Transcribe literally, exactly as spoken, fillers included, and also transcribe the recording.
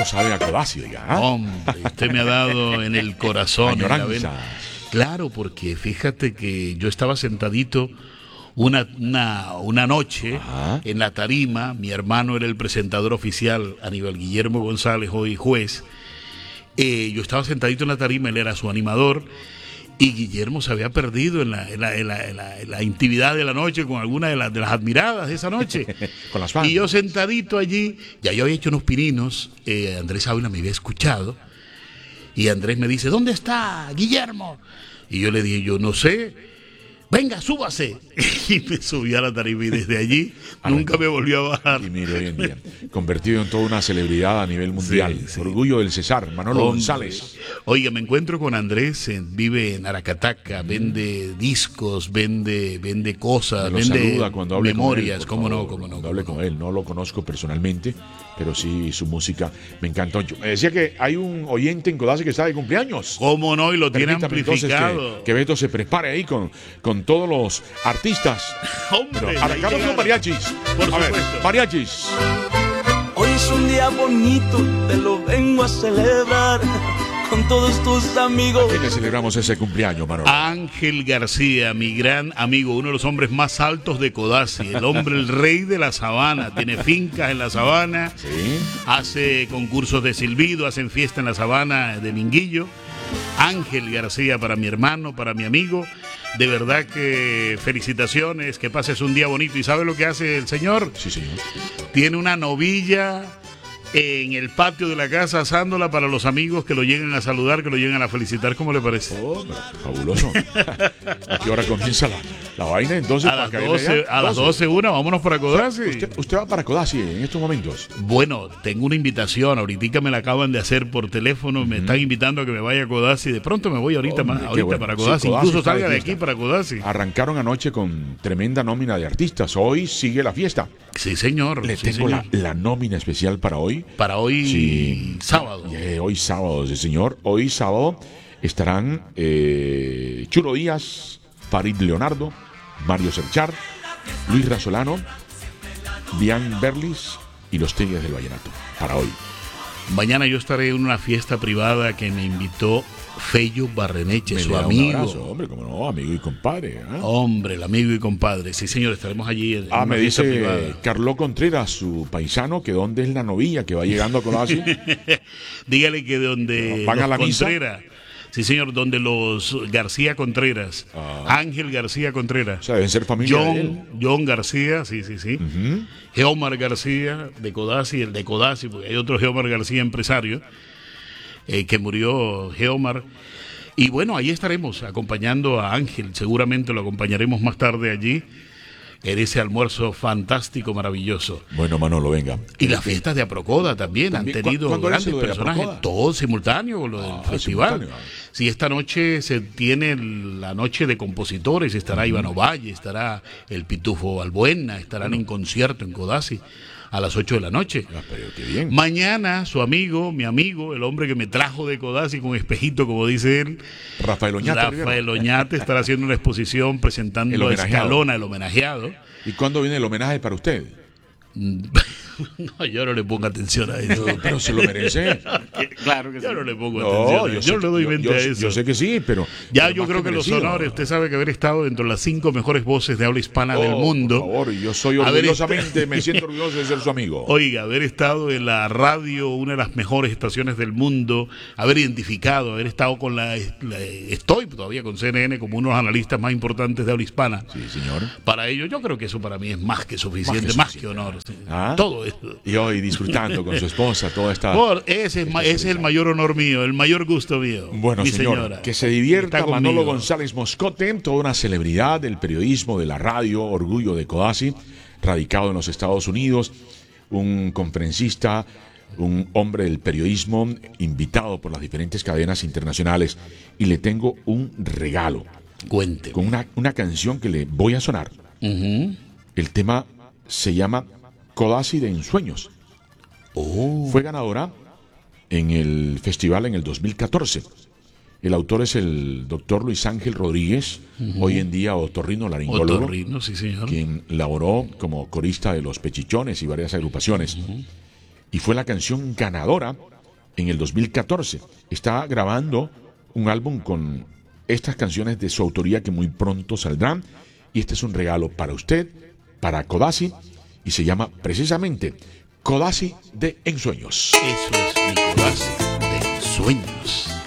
sabe a Codazzi, diga. ¿Ah? Hombre, usted me ha dado en el corazón. En la vena. Añoranzas. Claro, porque fíjate que yo estaba sentadito una, una, una noche Ajá. en la tarima. Mi hermano era el presentador oficial, Aníbal Guillermo González, hoy juez. Eh, yo estaba sentadito en la tarima, él era su animador. Y Guillermo se había perdido en la, en la, en la, en la, en la intimidad de la noche con alguna de, la, de las admiradas de esa noche. Con las fans. Y yo sentadito allí, ya yo había hecho unos pininos, eh, Andrés Ávila me había escuchado, y Andrés me dice, ¿dónde está Guillermo? Y yo le dije, yo no sé, venga, súbase. Y me subí a la tarima y desde allí nunca me volvió a bajar. Y mire, hoy en día, convertido en toda una celebridad a nivel mundial. Sí, sí. Orgullo del César, Manolo Hombre. González. Oiga, me encuentro con Andrés, eh, vive en Aracataca, vende discos, vende vende cosas, Me lo vende saluda cuando hable memorias, con él, por cómo no, favor, cómo no. Cuando cómo hable no. con él, no lo conozco personalmente, pero sí su música me encantó. Yo me decía que hay un oyente en Codazzi que está de cumpleaños. ¿Cómo no? Y lo tiene Permítame entonces amplificado. que, que Beto se prepare ahí con, con todos los artistas. Hombre, Pero ahí arrancamos con llegaron. mariachis. Por A ver, supuesto. mariachis. Hoy es un día bonito, te lo vengo a celebrar con todos tus amigos. ¿Quién le celebramos ese cumpleaños, Manolo? Ángel García, mi gran amigo, uno de los hombres más altos de Codazzi, el hombre, el rey de la sabana, tiene fincas en la sabana, Sí. hace concursos de silbido, hacen fiesta en la sabana de Minguillo. Ángel García para mi hermano, para mi amigo, de verdad que felicitaciones, que pases un día bonito. ¿Y sabe lo que hace el señor? Sí, señor. Tiene una novilla en el patio de la casa asándola para los amigos que lo lleguen a saludar, que lo lleguen a felicitar. ¿Cómo le parece? Oh, pero fabuloso. ¿A qué hora comienza la, la vaina entonces? A las para caerle doce, allá? a las doce, una, vámonos para Codazzi. ¿Usted, usted va para Codazzi en estos momentos? Bueno, tengo una invitación, ahorita me la acaban de hacer por teléfono, me están invitando a que me vaya a Codazzi, de pronto me voy ahorita Hombre, más, qué ahorita bueno. para Sí, Codazzi, Codazzi incluso está de salga de fiesta. aquí para Codazzi. Arrancaron anoche con tremenda nómina de artistas. Hoy sigue la fiesta. Sí, señor. Le sí, tengo la, señor. la nómina especial para hoy. Para hoy, Sí. sábado. Eh, hoy sábado, sí, señor. Hoy sábado estarán eh, Chulo Díaz, Farid Leonardo, Mario Serchar, Luis Razolano, Bian Berlis y los Tigres del Vallenato. Para hoy. Mañana yo estaré en una fiesta privada que me invitó Fello Barreneche, Me su le da un amigo. abrazo, hombre, como no, amigo y compadre. ¿Ah? Hombre, el amigo y compadre. Sí, señor, estaremos allí en Ah, una me fiesta dice privada. Carlos Contreras, su paisano, que dónde es la novilla que va llegando a Codazzi. Dígale que donde ¿Van los a la misa? Contreras, sí señor, donde los García Contreras, Ah. Ángel García Contreras, O sea, deben ser familia de él. John, John García, sí, sí, sí, Ujú. Geomar García de Codazzi, el de Codazzi, porque hay otro Geomar García empresario, eh, que murió Geomar. Y bueno, ahí estaremos acompañando a Ángel, seguramente lo acompañaremos más tarde allí, en ese almuerzo fantástico, maravilloso. Bueno, Manolo, venga. Y las fiestas de Aprocoda también, También, han tenido ¿cu- cuándo es grandes lo de personajes, Aprocoda? todo simultáneo con lo del Ah, festival. simultáneo. Si esta noche se tiene la noche de compositores, estará Iván Ovalle, estará el Pitufo Balbuena, estarán en concierto en Codazzi a las ocho de la noche. Ah, pero qué bien. Mañana su amigo, mi amigo, el hombre que me trajo de Codazzi con espejito, como dice él, Rafael Oñate. Rafael Rivera. Oñate, estará haciendo una exposición El presentando a homenajeado. Escalona, el homenajeado. ¿Y cuándo viene el homenaje para usted? No, yo no le pongo atención a eso. Pero se lo merece. Claro que yo no le pongo No, atención. yo, Yo, sé no que- le doy yo- mente yo- a eso. Yo sé que sí, pero. Ya pero yo más creo que los merecido. honores, usted sabe que haber estado dentro de las cinco mejores voces de habla hispana Oh, del mundo. Por favor, y yo soy Haber orgullosamente, me siento orgulloso de ser su amigo. Oiga, haber estado en la radio, una de las mejores estaciones del mundo, haber identificado, haber estado con la, la- estoy todavía con C N N como uno de los analistas más importantes de habla hispana. Sí, señor. Para ello, yo creo que eso para mí es más que suficiente, Más más que que, suficiente. honor. sí. ¿Ah? Todo esto. Y hoy disfrutando con su esposa toda esta. Por, ese, es, ma- ese es el mayor honor mío, el mayor gusto mío. Bueno, mi señor, señora. que se divierta Está Manolo conmigo. González Moscote, toda una celebridad del periodismo, de la radio, orgullo de Codazzi, radicado en los Estados Unidos, un conferencista, un hombre del periodismo, invitado por las diferentes cadenas internacionales. Y le tengo un regalo, Cuente. con una, una canción que le voy a sonar. Ujú. El tema se llama Codazzi de Ensueños. Oh. Fue ganadora en el festival en el dos mil catorce. El autor es el doctor Luis Ángel Rodríguez, hoy en día otorrino laringólogo, Otorrino, sí, señor. quien laboró como corista de Los Pechichones y varias agrupaciones. Y fue la canción ganadora en el dos mil catorce. Está grabando un álbum con estas canciones de su autoría que muy pronto saldrán. Y este es un regalo para usted, para Codazzi, y se llama precisamente Codazzi de Ensueños. Eso es mi Codazzi de Ensueños.